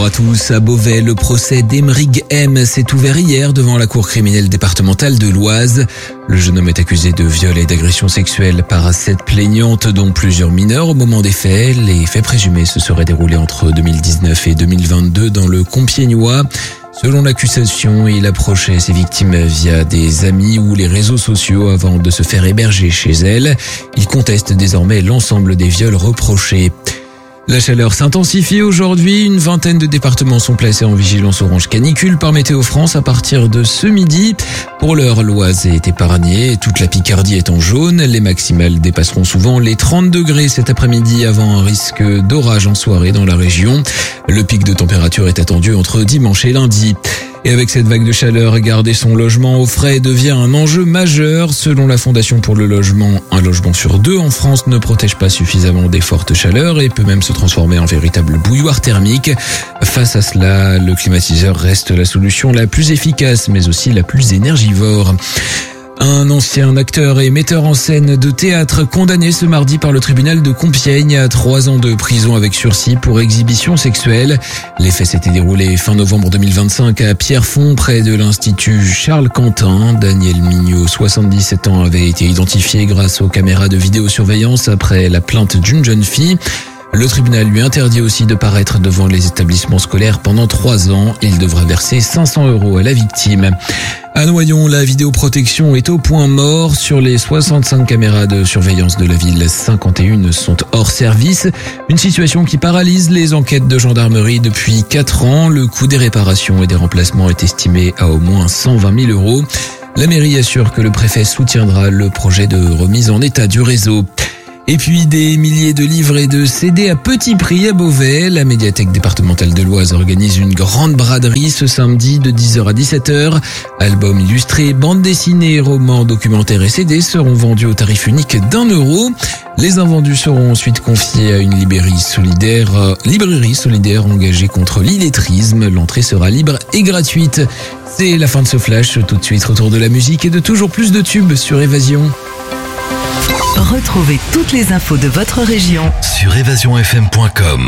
à tous. À Beauvais, le procès d'Aymeric M s'est ouvert hier devant la cour criminelle départementale de l'Oise. Le jeune homme est accusé de viol et d'agression sexuelle par 7 plaignantes, dont plusieurs mineurs au moment des faits. Les faits présumés se seraient déroulés entre 2019 et 2022 dans le Compiègnois. Selon l'accusation, il approchait ses victimes via des amis ou les réseaux sociaux avant de se faire héberger chez elles. Il conteste désormais l'ensemble des viols reprochés. La chaleur s'intensifie aujourd'hui. Une vingtaine de départements sont placés en vigilance orange canicule par Météo France à partir de ce midi. Pour l'heure, l'Oise est épargnée. Toute la Picardie est en jaune. Les maximales dépasseront souvent les 30 degrés cet après-midi avant un risque d'orage en soirée dans la région. Le pic de température est attendu entre dimanche et lundi. Et avec cette vague de chaleur, garder son logement au frais devient un enjeu majeur. Selon la Fondation pour le logement, un logement sur 2 en France ne protège pas suffisamment des fortes chaleurs et peut même se transformer en véritable bouilloire thermique. Face à cela, le climatiseur reste la solution la plus efficace, mais aussi la plus énergivore. Un ancien acteur et metteur en scène de théâtre condamné ce mardi par le tribunal de Compiègne à 3 ans de prison avec sursis pour exhibition sexuelle. Les faits s'étaient déroulés fin novembre 2025 à Pierrefonds, près de l'Institut Charles Quentin. Daniel Mignot, 77 ans, avait été identifié grâce aux caméras de vidéosurveillance après la plainte d'une jeune fille. Le tribunal lui interdit aussi de paraître devant les établissements scolaires pendant 3 ans. Il devra verser 500 € à la victime. À Noyon, la vidéoprotection est au point mort. Sur les 65 caméras de surveillance de la ville, 51 sont hors service. Une situation qui paralyse les enquêtes de gendarmerie depuis 4 ans. Le coût des réparations et des remplacements est estimé à au moins 120 000 €. La mairie assure que le préfet soutiendra le projet de remise en état du réseau. Et puis des milliers de livres et de CD à petit prix à Beauvais. La médiathèque départementale de l'Oise organise une grande braderie ce samedi de 10h à 17h. Albums illustrés, bandes dessinées, romans, documentaires et CD seront vendus au tarif unique d'1 €. Les invendus seront ensuite confiés à une librairie solidaire engagée contre l'illettrisme. L'entrée sera libre et gratuite. C'est la fin de ce flash. Tout de suite, retour de la musique et de toujours plus de tubes sur Évasion. Retrouvez toutes les infos de votre région sur évasionfm.com.